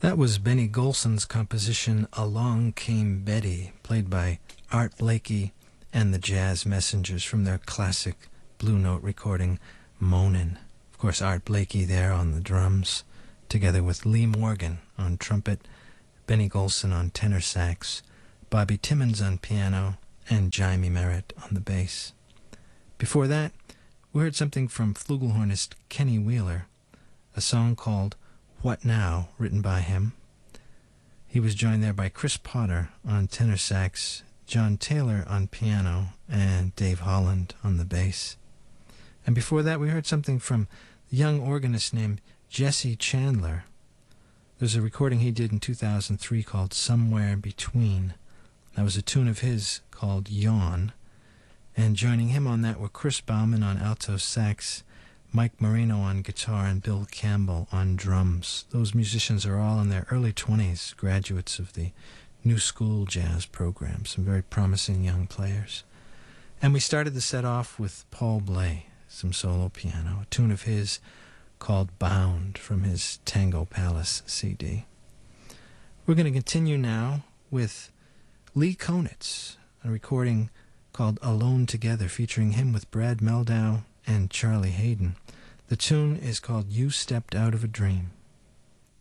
That was Benny Golson's composition Along Came Betty, played by Art Blakey and the Jazz Messengers from their classic Blue Note recording, Moanin'. Of course, Art Blakey there on the drums, together with Lee Morgan on trumpet, Benny Golson on tenor sax, Bobby Timmons on piano, and Jaime Merritt on the bass. Before that, we heard something from flugelhornist Kenny Wheeler, a song called What Now, written by him. He was joined there by Chris Potter on tenor sax, John Taylor on piano, and Dave Holland on the bass. And before that, we heard something from a young organist named Jesse Chandler. There's a recording he did in 2003 called Somewhere Between. That was a tune of his called Yawn. And joining him on that were Chris Bauman on alto sax, Mike Marino on guitar, and Bill Campbell on drums. Those musicians are all in their early 20s, graduates of the New School Jazz program, some very promising young players. And we started the set off with Paul Bley, some solo piano, a tune of his called Bound from his Tango Palace CD. We're going to continue now with Lee Konitz, a recording called Alone Together, featuring him with Brad Meldau and Charlie Hayden. The tune is called You Stepped Out of a Dream.